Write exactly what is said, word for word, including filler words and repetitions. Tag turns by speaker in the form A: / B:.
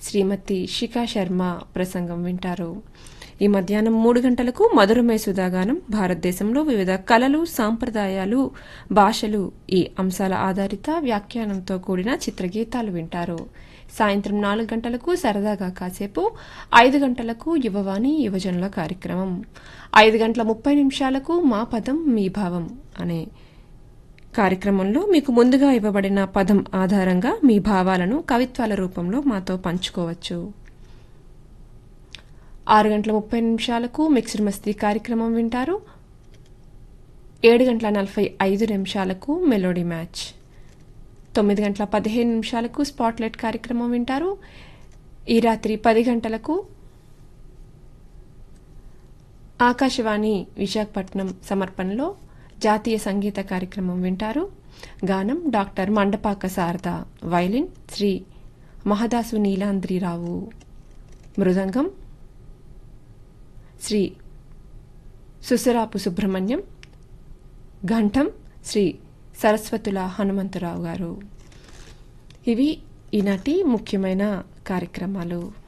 A: శ్రీమతి శిఖా శర్మ ప్రసంగం వింటారు. ఈ మధ్యాహ్నం మూడు గంటలకు మధురమే సుధాగానం భారతదేశంలో వివిధ కళలు, సాంప్రదాయాలు, భాషలు ఈ అంశాల ఆధారిత వ్యాఖ్యానంతో కూడిన చిత్రగీతాలు వింటారు. సాయంత్రం నాలుగు గంటలకు సరదాగా కాసేపు, ఐదు గంటలకు యువవాణి యువజనుల కార్యక్రమం, ఐదు గంటల ముప్పై నిమిషాలకు మా పదం మీ భావం అనే కార్యక్రమంలో మీకు ముందుగా ఇవ్వబడిన పదం ఆధారంగా మీ భావాలను కవిత్వాల రూపంలో మాతో పంచుకోవచ్చు. ఆరు గంటల ముప్పై నిమిషాలకు మిక్స్డ్ మస్తీ కార్యక్రమం వింటారు. ఏడు గంటల నలభై ఐదు నిమిషాలకు మెలోడీ మ్యాచ్, తొమ్మిది గంటల పదిహేను నిమిషాలకు స్పాట్లైట్ కార్యక్రమం వింటారు. ఈ రాత్రి పది గంటలకు ఆకాశవాణి విశాఖపట్నం సమర్పణలో జాతీయ సంగీత కార్యక్రమం వింటారు. గానం డాక్టర్ మండపాక శారద, వైలిన్ శ్రీ మహదాసు నీలాంద్రిరావు, మృదంగం శ్రీ సుసరాపు సుబ్రహ్మణ్యం, ఘంటం శ్రీ సరస్వతుల హనుమంతరావు గారు. ఇవి ఈనాటి ముఖ్యమైన కార్యక్రమాలు.